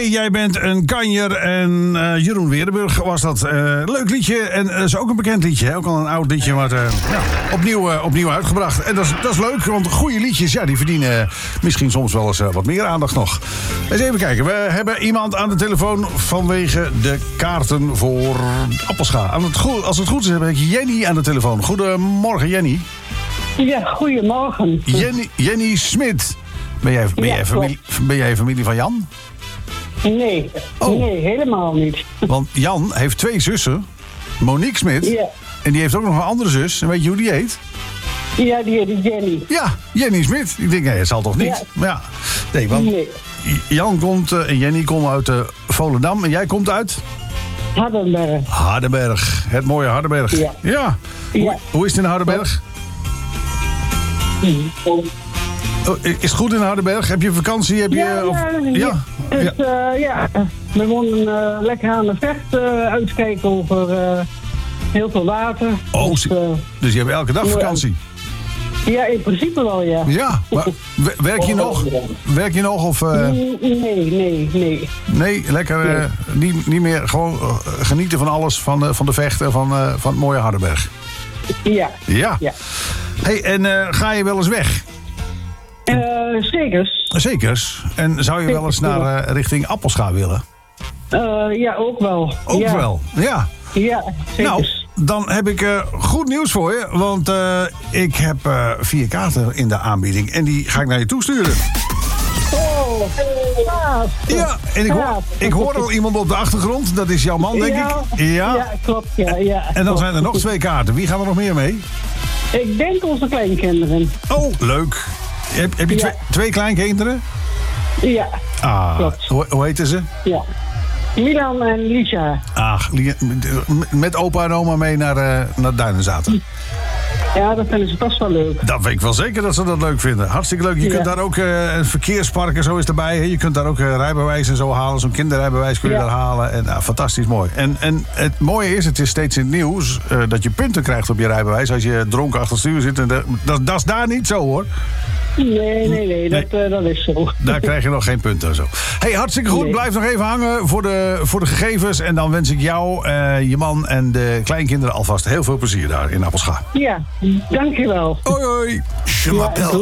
jij bent een kanjer en Jeroen Weerdenburg was dat. Leuk liedje en dat is ook een bekend liedje. Hè? Ook al een oud liedje, maar opnieuw uitgebracht. En dat is leuk, want goede liedjes, ja, die verdienen misschien soms wel eens wat meer aandacht nog. Eens even kijken, we hebben iemand aan de telefoon vanwege de kaarten voor Appelscha. Als het goed is, heb ik Jenny aan de telefoon. Goedemorgen, Jenny. Ja, goedemorgen. Jenny Smit. Ben jij familie van Jan? Nee, nee, helemaal niet. Want Jan heeft 2 zussen. Monique Smit. Ja. En die heeft ook nog een andere zus. En weet je hoe die heet? Ja, die heet Jenny. Ja, Jenny Smit. Ik denk, nee, dat zal toch niet? Ja. Maar ja, nee, want Jan komt en Jenny komen uit Volendam. En jij komt uit? Hardenberg. Hardenberg. Het mooie Hardenberg. Ja. Hoe is het in Hardenberg? Is het goed in Hardenberg? Heb je vakantie? We wonen lekker aan de vecht, uitkijken over heel veel water. Oh, dus je hebt elke dag vakantie? Ja, in principe wel, ja. Ja, maar werk je nog? Werk je nog? Of, Nee. Nee, lekker niet meer gewoon genieten van alles, van de vechten, van het mooie Hardenberg. Ja. Hey, en ga je wel eens weg? Zekers. En zou je wel eens naar richting Appelscha willen? Ja, ook wel. Wel, ja. Ja, zeker. Nou, dan heb ik goed nieuws voor je. Want ik heb 4 kaarten in de aanbieding. En die ga ik naar je toesturen. Oh, ja, en ik hoor al iemand op de achtergrond. Dat is jouw man, denk ik. Ja, klopt. Ja. En dan zijn er nog 2 kaarten. Wie gaan er nog meer mee? Ik denk onze kleinkinderen. Oh, leuk. Heb je 2 kleinkinderen? Ja, klopt. Hoe heten ze? Ja. Milan en Lisa. Met opa en oma mee naar Duinenzaten. Ja, dat vinden ze vast wel leuk. Dat weet ik wel zeker dat ze dat leuk vinden. Hartstikke leuk. Je kunt daar ook een verkeerspark en zo is erbij. Hè? Je kunt daar ook rijbewijs en zo halen. Zo'n kinderrijbewijs kun je daar halen. En fantastisch mooi. En het mooie is, het is steeds in het nieuws dat je punten krijgt op je rijbewijs als je dronken achter het stuur zit. En dat is daar niet zo, hoor. Nee, dat is zo. Daar krijg je nog geen punten en zo. Hey, hartstikke goed. Nee. Blijf nog even hangen voor de gegevens. En dan wens ik jou, je man en de kleinkinderen alvast heel veel plezier daar in Appelscha. Ja, dankjewel. Hoi.